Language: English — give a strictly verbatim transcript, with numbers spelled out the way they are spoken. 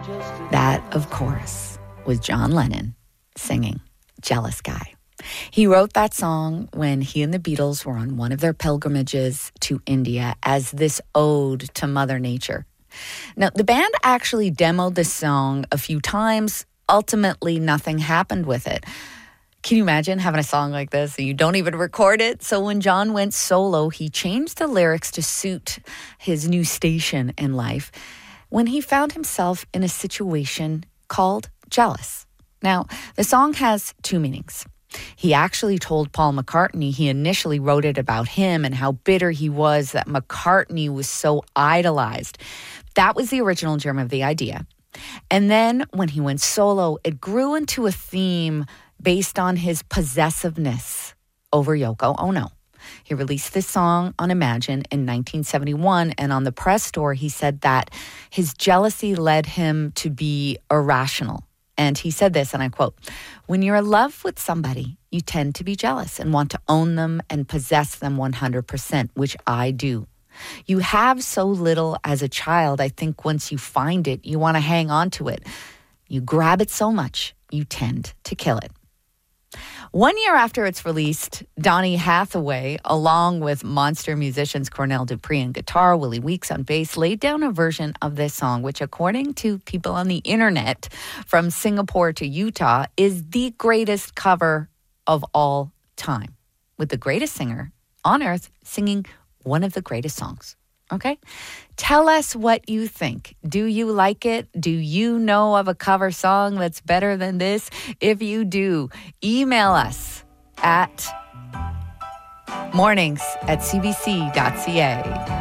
That, of course, was John Lennon singing Jealous Guy. He wrote that song when he and the Beatles were on one of their pilgrimages to India as this ode to Mother Nature. Now, the band actually demoed this song a few times. Ultimately, nothing happened with it. Can you imagine having a song like this and you don't even record it? So when John went solo, he changed the lyrics to suit his new station in life when he found himself in a situation called jealous. Now, the song has two meanings. He actually told Paul McCartney he initially wrote it about him and how bitter he was that McCartney was so idolized. That was the original germ of the idea. And then when he went solo, it grew into a theme based on his possessiveness over Yoko Ono. He released this song on Imagine in nineteen seventy-one, and on the press tour, he said that his jealousy led him to be irrational. And he said this, and I quote, "When you're in love with somebody, you tend to be jealous and want to own them and possess them one hundred percent, which I do. You have so little as a child, I think once you find it, you want to hang on to it. You grab it so much, you tend to kill it." One year after it's released, Donny Hathaway, along with monster musicians Cornell Dupree on guitar, Willie Weeks on bass, laid down a version of this song, which, according to people on the internet from Singapore to Utah, is the greatest cover of all time, with the greatest singer on earth singing one of the greatest songs. Okay? Tell us what you think. Do you like it? Do you know of a cover song that's better than this? If you do, email us at mornings at c b c dot c a.